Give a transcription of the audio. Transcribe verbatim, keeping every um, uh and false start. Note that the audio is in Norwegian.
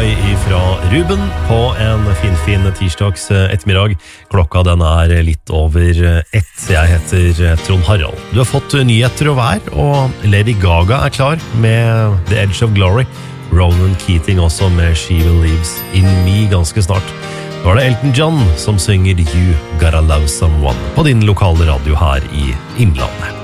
Goodbye ifra Ruben på en fin, fin tirsdags ettermiddag. Klokka den er litt over ett. Jeg heter Trond Harald. Du har fått nyheter og vær, og Lady Gaga er klar med The Edge of Glory. Ronan Keating også med She Believes in Me ganske snart. Nå er det Elton John som synger You Gotta Love Someone på din lokale radio her i Innlandet.